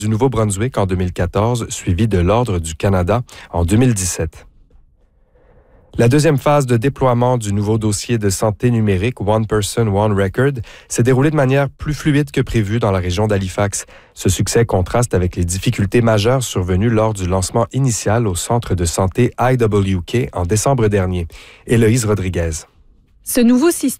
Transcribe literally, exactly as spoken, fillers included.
du Nouveau-Brunswick en deux mille quatorze, suivi de l'Ordre du Canada en deux mille dix-sept. La deuxième phase de déploiement du nouveau dossier de santé numérique One Person, One Record s'est déroulée de manière plus fluide que prévu dans la région d'Halifax. Ce succès contraste avec les difficultés majeures survenues lors du lancement initial au centre de santé I W K en décembre dernier. Héloïse Rodriguez. Ce nouveau système